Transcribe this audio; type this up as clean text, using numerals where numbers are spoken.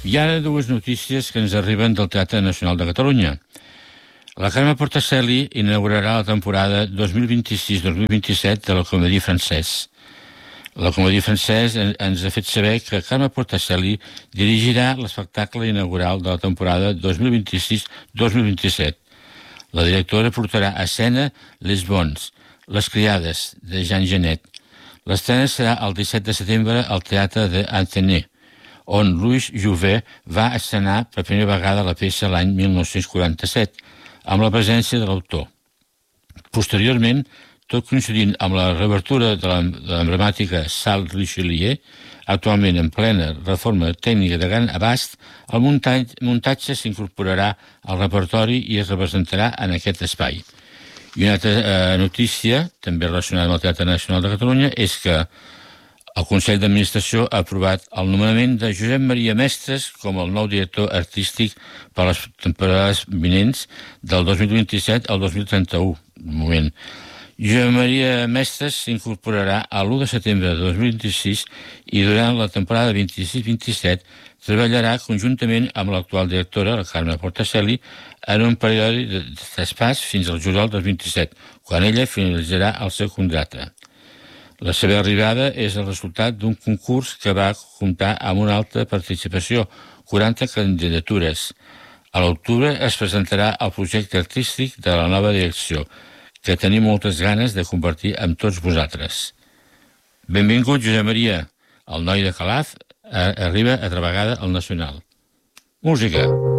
Hi ha dues notícies que ens arriben del Teatre Nacional de Catalunya. La Carme Portacelli inaugurarà la temporada 2026-2027 de la Comédie Française. La Comédie Française ens ha fet saber que Carme Portacelli dirigirà l'espectacle inaugural de la temporada 2026-2027. La directora portarà a escena Les Bons, Les Criades, de Jean Genet. L'estrena serà el 17 de setembre al Teatre d'Athénée, on Louis Jouvet va estrenar per primera vegada la peça l'any 1947, amb la presència de l'autor. Posteriorment, tot coincidint amb la reobertura de l'emblemàtica Salle Richelieu, actualment en plena reforma tècnica de gran abast, el muntatge s'incorporarà al repertori i es representarà en aquest espai. I una altra notícia, també relacionada amb el Teatre Nacional de Catalunya, és que el Consell d'Administració ha aprovat el nomenament de Josep Maria Mestres com el nou director artístic per a les temporades vinents del 2027 al 2031. Josep Maria Mestres s'incorporarà a l'1 de setembre de 2026 i durant la temporada 26-27 treballarà conjuntament amb l'actual directora, la Carme Portacelli, en un període d'espàs fins al juliol del 27, quan ella finalitzarà el seu contracte. La seva arribada és el resultat d'un concurs que va comptar amb una alta participació, 40 candidatures. A l'octubre es presentarà el projecte artístic de la nova direcció, que tenim moltes ganes de compartir amb tots vosaltres. Benvingut, Josep Maria. El noi de Calaf arriba altra vegada al Nacional. Música.